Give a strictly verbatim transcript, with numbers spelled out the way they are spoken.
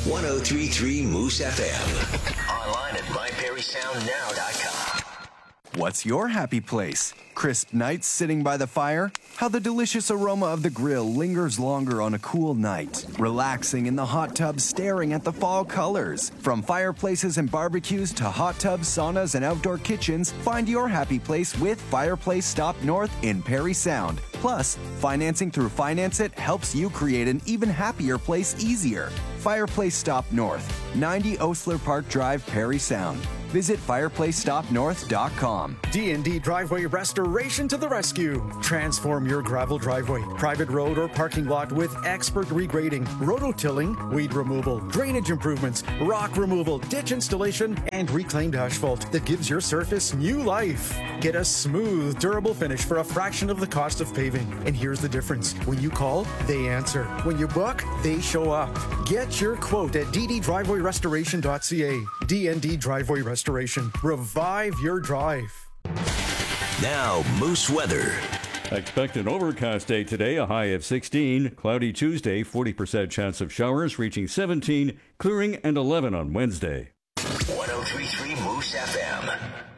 one oh three point three Moose F M. Online at my perry sound now dot com. What's your happy place? Crisp nights sitting by the fire? How the delicious aroma of the grill lingers longer on a cool night. Relaxing in the hot tub staring at the fall colors. From fireplaces and barbecues to hot tubs, saunas, and outdoor kitchens, find your happy place with Fireplace Stop North in Perry Sound. Plus, financing through Finance It helps you create an even happier place easier. Fireplace Stop North, ninety Osler Park Drive, Perry Sound. Visit fireplace stop north dot com. D and D Driveway Restoration to the rescue. Transform your gravel driveway, private road, or parking lot with expert regrading, rototilling, weed removal, drainage improvements, rock removal, ditch installation, and reclaimed asphalt that gives your surface new life. Get a smooth, durable finish for a fraction of the cost of paving. And here's the difference. When you call, they answer. When you book, they show up. Get your quote at d d driveway restoration dot c a. D and D Driveway Restoration. Revive your drive. Now, Moose weather. Expect an overcast day today, a high of sixteen. Cloudy Tuesday, forty percent chance of showers, reaching seventeen. Clearing and eleven on Wednesday. one oh three point three Moose F M.